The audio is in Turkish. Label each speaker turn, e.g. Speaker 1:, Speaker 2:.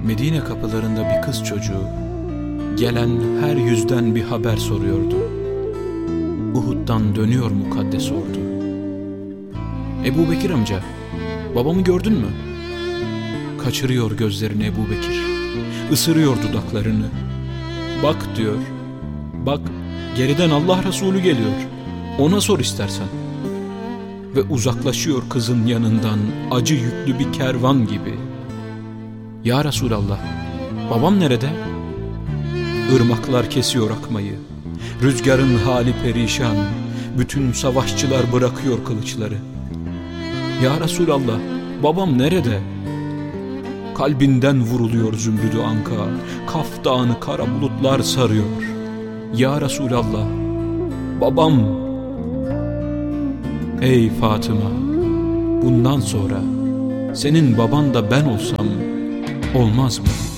Speaker 1: Medine kapılarında bir kız çocuğu gelen her yüzden bir haber soruyordu. Uhud'dan dönüyor mukaddes ordu. Ebu Bekir amca, babamı gördün mü? Kaçırıyor gözlerini Ebu Bekir, ısırıyor dudaklarını. Bak diyor, bak geriden Allah Resulü geliyor, ona sor istersen. Ve uzaklaşıyor kızın yanından acı yüklü bir kervan gibi. Ya Resulallah, babam nerede? Irmaklar kesiyor akmayı, rüzgarın hali perişan, bütün savaşçılar bırakıyor kılıçları. Ya Resulallah, babam nerede? Kalbinden vuruluyor zümrüdü anka, Kaf Dağı'nı kara bulutlar sarıyor. Ya Resulallah, babam. Ey Fatıma, bundan sonra senin baban da ben olsam olmaz mı?